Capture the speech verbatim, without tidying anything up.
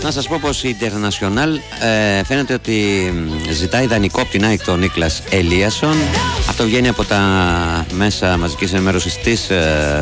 Να σας πω πως η Ιντερνασιονάλ ε, φαίνεται ότι ζητάει δανεικό από την ΑΕΚ τον Νίκλας Ελίασον. Αυτό βγαίνει από τα μέσα μαζικής ενημέρωσης της ε,